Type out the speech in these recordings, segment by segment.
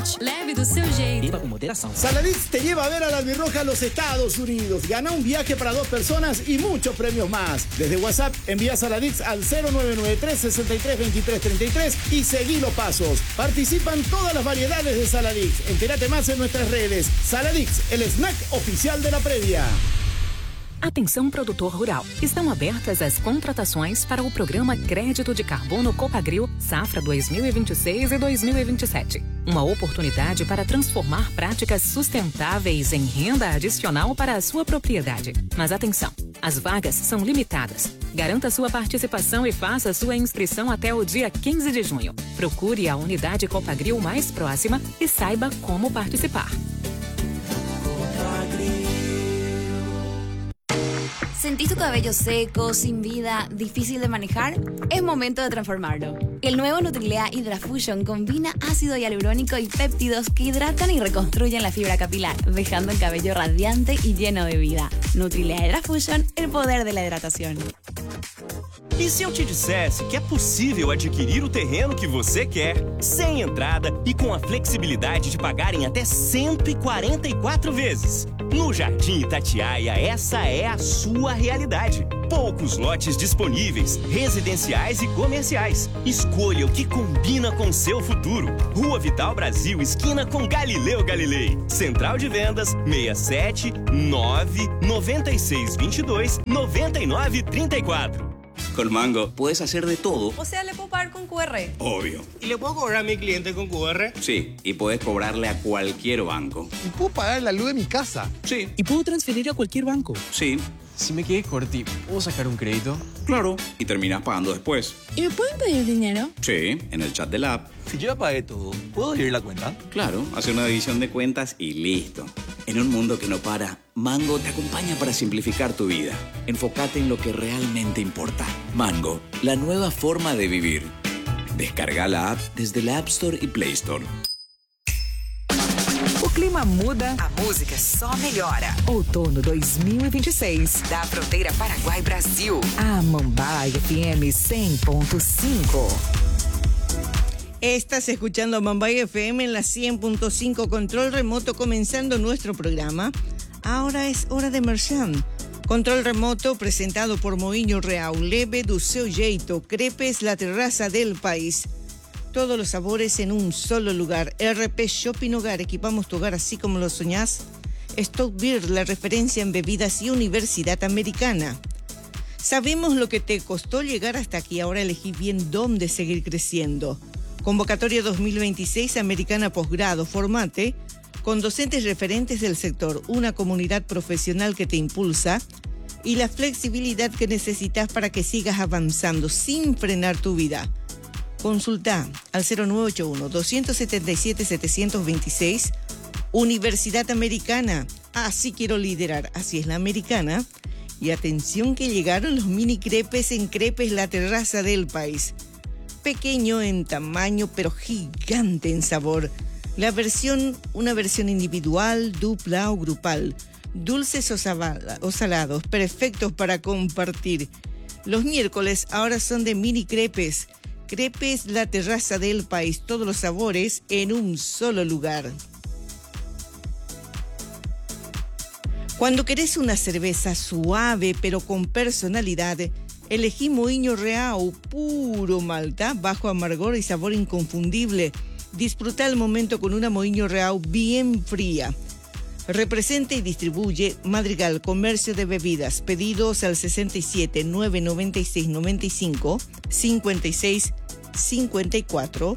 Beach. Leve do seu jeito. Beba con moderación. Saladix te lleva a ver a la Albirroja a los Estados Unidos. Gana un viaje para 2 personas y muchos premios más. Desde WhatsApp envía Saladix al 0993 63 23 33 y seguí los pasos. Participan todas las variedades de Saladix. Entérate más en nuestras redes. Saladix, el snack oficial de la previa. Atenção, produtor rural. Estão abertas as contratações para o programa Crédito de Carbono Copagril Safra 2026 e 2027. Uma oportunidade para transformar práticas sustentáveis em renda adicional para a sua propriedade. Mas atenção, as vagas são limitadas. Garanta sua participação e faça sua inscrição até o dia 15 de junho. Procure a unidade Copagril mais próxima e saiba como participar. ¿Sentís tu cabello seco, sin vida, difícil de manejar? Es momento de transformarlo. El nuevo Nutrilea Hydra Fusion combina ácido hialurónico y péptidos que hidratan y reconstruyen la fibra capilar, dejando el cabello radiante y lleno de vida. Nutrilea Hydra Fusion, el poder de la hidratación. E se eu te dissesse que é possível adquirir o terreno que você quer, sem entrada e com a flexibilidade de pagar em até 144 vezes? No Jardim Itatiaia, essa é a sua realidade. Poucos lotes disponíveis, residenciais e comerciais. Escolha o que combina com seu futuro. Rua Vital Brasil, esquina com Galileu Galilei. Central de Vendas, 67 9 96 22 99 34. Con Mango puedes hacer de todo. O sea, ¿le puedo pagar con QR? Obvio. ¿Y le puedo cobrar a mi cliente con QR? Sí, y puedes cobrarle a cualquier banco. ¿Y puedo pagar la luz de mi casa? Sí. ¿Y puedo transferir a cualquier banco? Sí. Si me quedé corti, ¿puedo sacar un crédito? Claro. Y terminas pagando después. ¿Y me pueden pedir dinero? Sí, en el chat de la app. Si yo ya pagué todo, ¿puedo dividir la cuenta? Claro, hacer una división de cuentas y listo. En un mundo que no para, Mango te acompaña para simplificar tu vida. Enfócate en lo que realmente importa. Mango, la nueva forma de vivir. Descarga la app desde la App Store y Play Store. O clima muda, a música só melhora. Outono 2026, da fronteira Paraguai-Brasil. A Mambaia FM 100.5. Estás escuchando Mambaia FM en la 100.5, control remoto, comenzando nuestro programa. Ahora es hora de Merchan. Control remoto presentado por Moinho Real, leve do seu jeito, crepes la terraza del país. Todos los sabores en un solo lugar. RP Shopping Hogar, equipamos tu hogar así como lo soñás. Stock Beer, la referencia en bebidas, y Universidad Americana. Sabemos lo que te costó llegar hasta aquí, ahora elegí bien dónde seguir creciendo. Convocatoria 2026 Americana Posgrado, formate con docentes referentes del sector, una comunidad profesional que te impulsa y la flexibilidad que necesitas para que sigas avanzando sin frenar tu vida. Consulta al 0981-277-726, Universidad Americana. Así quiero liderar, así es la americana. Y atención que llegaron los mini crepes en Crepes la terraza del país. Pequeño en tamaño, pero gigante en sabor. Una versión individual, dupla o grupal. Dulces o salados, perfectos para compartir. Los miércoles ahora son de mini crepes. Crepes la terraza del país, todos los sabores en un solo lugar. Cuando querés una cerveza suave pero con personalidad, elegí Moinho Real, puro malta, bajo amargor y sabor inconfundible. Disfruta el momento con una Moinho Real bien fría. Representa y distribuye Madrigal Comercio de Bebidas. Pedidos al 67 996 95 56 54.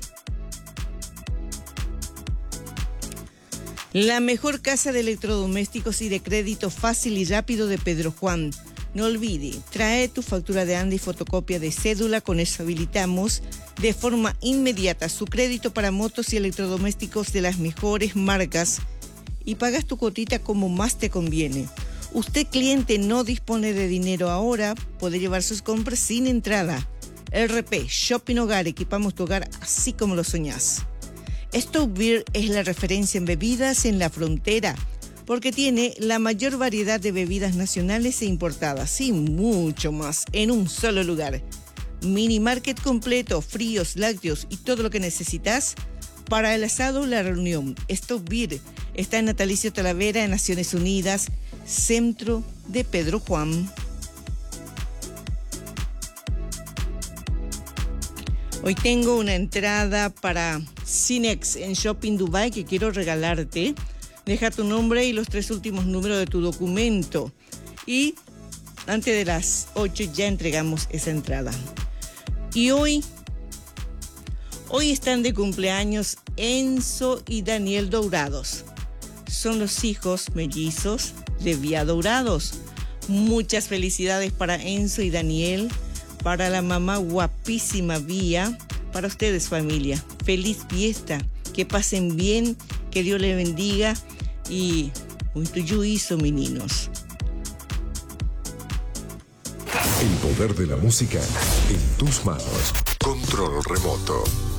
La mejor casa de electrodomésticos y de crédito fácil y rápido de Pedro Juan. No olvide, trae tu factura de ANDA y fotocopia de cédula, con eso habilitamos de forma inmediata su crédito para motos y electrodomésticos de las mejores marcas y pagas tu cuotita como más te conviene. Usted, cliente, no dispone de dinero ahora, puede llevar sus compras sin entrada. RP Shopping Hogar, equipamos tu hogar así como lo soñás. Stock Beer es la referencia en bebidas en la frontera, porque tiene la mayor variedad de bebidas nacionales e importadas y mucho más en un solo lugar. Mini market completo, fríos, lácteos y todo lo que necesitas Para el asado La Reunión, Stop Beer está en Natalicio Talavera, en Naciones Unidas, centro de Pedro Juan. Hoy tengo una entrada para Cinex en Shopping Dubai que quiero regalarte. Deja tu nombre y los 3 últimos números de tu documento. Y antes de las 8 ya entregamos esa entrada. Y hoy están de cumpleaños Enzo y Daniel Dourados. Son los hijos mellizos de Vía Dourados. Muchas felicidades para Enzo y Daniel, para la mamá guapísima Vía, para ustedes familia. Feliz fiesta, que pasen bien, que Dios les bendiga y muito juízo, meninos. El poder de la música en tus manos. Control remoto.